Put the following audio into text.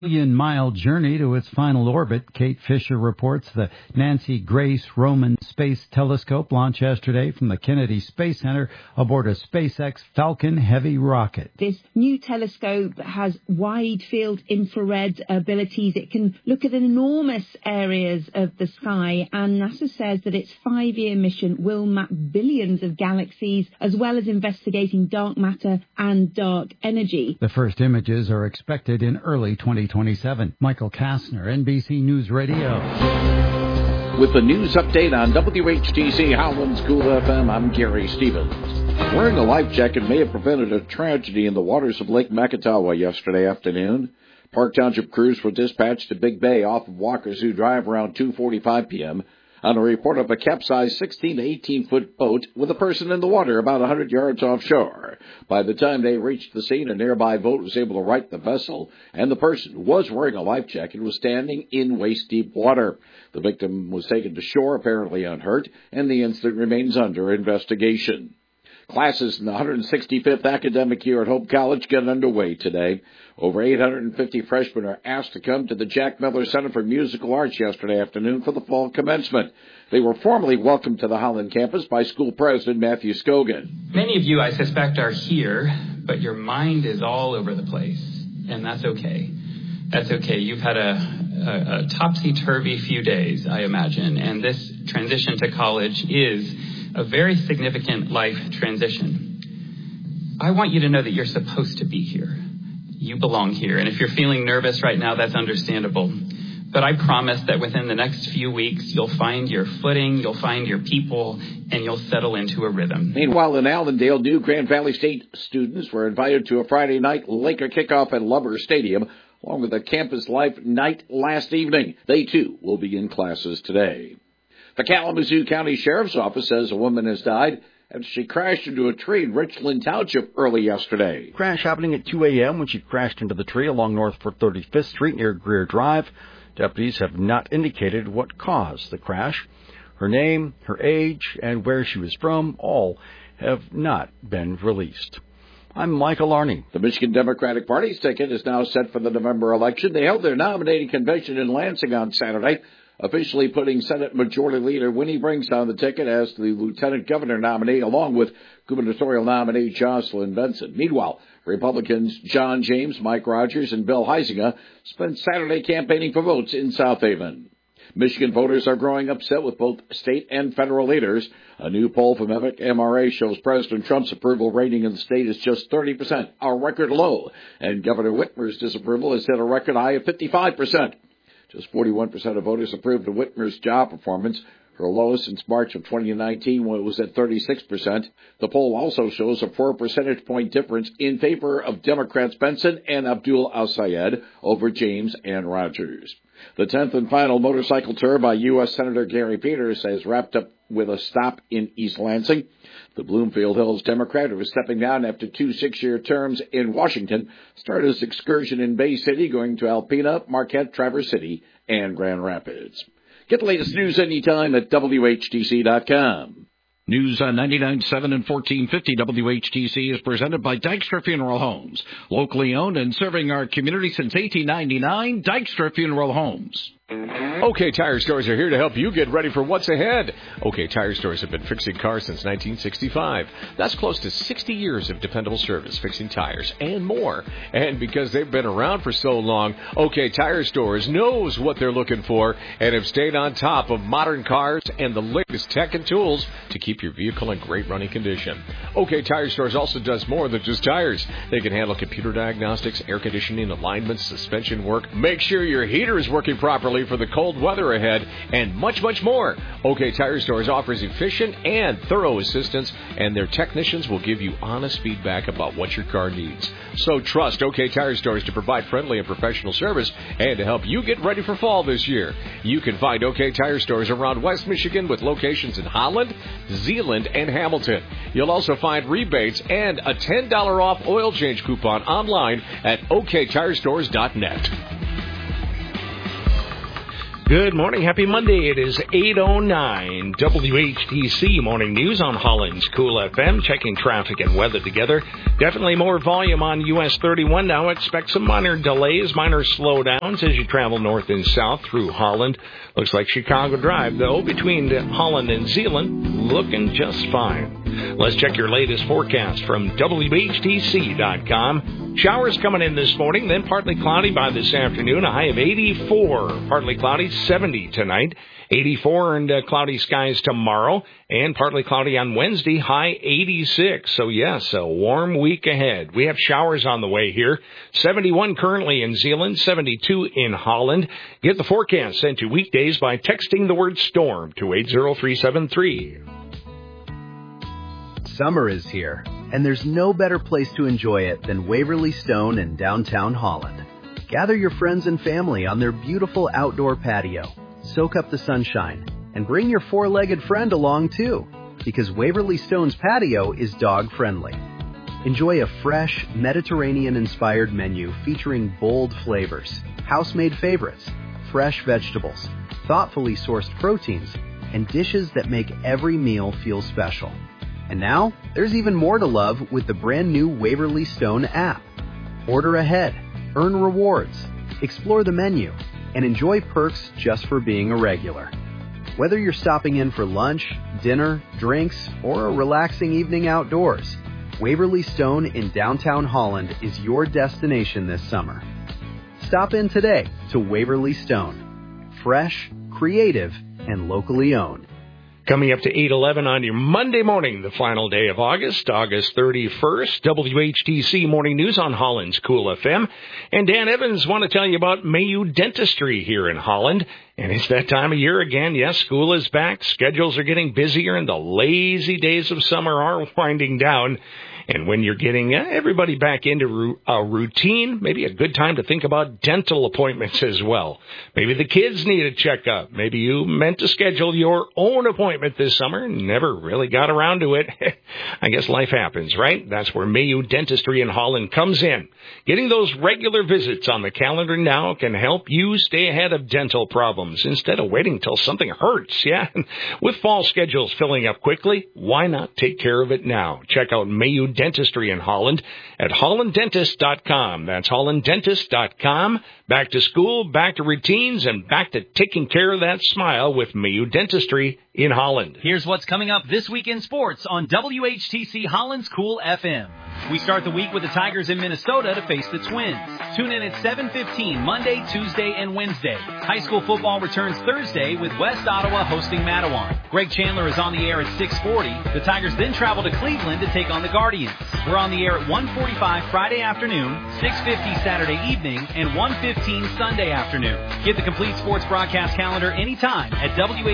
Million-mile journey to its final orbit. Kate Fisher reports the Nancy Grace Roman Space Telescope launched yesterday from the Kennedy Space Center aboard a SpaceX Falcon Heavy rocket. This new telescope has wide-field infrared abilities. It can look at enormous areas of the sky, and NASA says that its 5-year mission will map billions of galaxies, as well as investigating dark matter and dark energy. The first images are expected in early 2027. Michael Kastner, NBC News Radio. With the news update on WHTC Howland School FM, I'm Gary Stevens. Wearing a life jacket may have prevented a tragedy in the waters of Lake Makatawa yesterday afternoon. Park Township crews were dispatched to Big Bay off of Wakasu Drive around 2:45 p.m. on a report of a capsized 16 to 18-foot boat with a person in the water about 100 yards offshore. By the time they reached the scene, a nearby boat was able to right the vessel, and the person, who was wearing a life jacket, was standing in waist-deep water. The victim was taken to shore, apparently unhurt, and the incident remains under investigation. Classes in the 165th academic year at Hope College get underway today. Over 850 freshmen are asked to come to the Jack Miller Center for Musical Arts yesterday afternoon for the fall commencement. They were formally welcomed to the Holland campus by school president Matthew Scogan. Many of you, I suspect, are here, but your mind is all over the place, and that's okay. That's okay. You've had a topsy-turvy few days, I imagine, and this transition to college is a very significant life transition. I want you to know that you're supposed to be here. You belong here. And if you're feeling nervous right now, that's understandable. But I promise that within the next few weeks, you'll find your footing, you'll find your people, and you'll settle into a rhythm. Meanwhile, in Allendale, new Grand Valley State students were invited to a Friday night Laker kickoff at Lubber Stadium, along with a campus life night last evening. They, too, will begin classes today. The Kalamazoo County Sheriff's Office says a woman has died after she crashed into a tree in Richland Township early yesterday. Crash happening at 2 a.m. when she crashed into the tree along North 35th Street near Greer Drive. Deputies have not indicated what caused the crash. Her name, her age, and where she was from all have not been released. I'm Michael Arney. The Michigan Democratic Party's ticket is now set for the November election. They held their nominating convention in Lansing on Saturday, officially putting Senate Majority Leader Winnie Brinks on the ticket as the Lieutenant Governor nominee, along with gubernatorial nominee Jocelyn Benson. Meanwhile, Republicans John James, Mike Rogers, and Bill Huizenga spent Saturday campaigning for votes in South Haven. Michigan voters are growing upset with both state and federal leaders. A new poll from Epic MRA shows President Trump's approval rating in the state is just 30%, a record low, and Governor Whitmer's disapproval has hit a record high of 55%. Just 41% of voters approved of Whitmer's job performance, her lowest since March of 2019 when it was at 36%. The poll also shows a 4 percentage point difference in favor of Democrats Benson and Abdul Al-Sayed over James and Rogers. The 10th and final motorcycle tour by U.S. Senator Gary Peters has wrapped up with a stop in East Lansing. The Bloomfield Hills Democrat, who is stepping down after 2 6-year terms in Washington, started his excursion in Bay City, going to Alpena, Marquette, Traverse City, and Grand Rapids. Get the latest news anytime at WHTC.com. News on 99.7 and 1450 WHTC is presented by Dykstra Funeral Homes. Locally owned and serving our community since 1899, Dykstra Funeral Homes. OK Tire Stores are here to help you get ready for what's ahead. OK Tire Stores have been fixing cars since 1965. That's close to 60 years of dependable service, fixing tires and more. And because they've been around for so long, OK Tire Stores knows what they're looking for and have stayed on top of modern cars and the latest tech and tools to keep your vehicle in great running condition. OK Tire Stores also does more than just tires. They can handle computer diagnostics, air conditioning, alignments, suspension work. Make sure your heater is working properly for the cold weather ahead, and much, much more. OK Tire Stores offers efficient and thorough assistance, and their technicians will give you honest feedback about what your car needs. So trust OK Tire Stores to provide friendly and professional service and to help you get ready for fall this year. You can find OK Tire Stores around West Michigan with locations in Holland, Zeeland, and Hamilton. You'll also find rebates and a $10 off oil change coupon online at oktirestores.net. Good morning. Happy Monday. It is 8:09. WHTC Morning News on Holland's Cool FM. Checking traffic and weather together. Definitely more volume on US 31 now. Expect some minor delays, minor slowdowns as you travel north and south through Holland. Looks like Chicago Drive, though, between Holland and Zeeland, looking just fine. Let's check your latest forecast from WHTC.com. Showers coming in this morning, then partly cloudy by this afternoon, a high of 84. Partly cloudy, 70 tonight. 84 and cloudy skies tomorrow, and partly cloudy on Wednesday, high 86. So, yes, a warm week ahead. We have showers on the way here. 71 currently in Zeeland, 72 in Holland. Get the forecast sent to weekdays by texting the word storm to 80373. Summer is here, and there's no better place to enjoy it than Waverly Stone in downtown Holland. Gather your friends and family on their beautiful outdoor patio. Soak up the sunshine, and bring your four-legged friend along too, because Waverly Stone's patio is dog-friendly. Enjoy a fresh, Mediterranean-inspired menu featuring bold flavors, house-made favorites, fresh vegetables, thoughtfully sourced proteins, and dishes that make every meal feel special. And now, there's even more to love with the brand new Waverly Stone app. Order ahead, earn rewards, explore the menu, and enjoy perks just for being a regular. Whether you're stopping in for lunch, dinner, drinks, or a relaxing evening outdoors, Waverly Stone in downtown Holland is your destination this summer. Stop in today to Waverly Stone. Fresh, creative, and locally owned. Coming up to 8:11 on your Monday morning, the final day of August 31st, WHTC Morning News on Holland's Cool FM. And Dan Evans want to tell you about Mayu Dentistry here in Holland. And it's that time of year again. Yes, school is back. Schedules are getting busier, and the lazy days of summer are winding down. And when you're getting everybody back into a routine, maybe a good time to think about dental appointments as well. Maybe the kids need a checkup. Maybe you meant to schedule your own appointment this summer and never really got around to it. I guess life happens, right? That's where Mayu Dentistry in Holland comes in. Getting those regular visits on the calendar now can help you stay ahead of dental problems instead of waiting till something hurts, yeah? With fall schedules filling up quickly, why not take care of it now? Check out Mayu Dentistry in Holland at hollanddentist.com. That's hollanddentist.com. Back to school, back to routines, and back to taking care of that smile with Mayu Dentistry in Holland. Here's what's coming up this week in sports on WHTC Holland's Cool FM. We start the week with the Tigers in Minnesota to face the Twins. Tune in at 7:15 Monday, Tuesday, and Wednesday. High school football returns Thursday with West Ottawa hosting Matawan. Greg Chandler is on the air at 6:40. The Tigers then travel to Cleveland to take on the Guardians. We're on the air at 1:45 Friday afternoon, 6:50 Saturday evening, and 1:15 Sunday afternoon. Get the complete sports broadcast calendar anytime at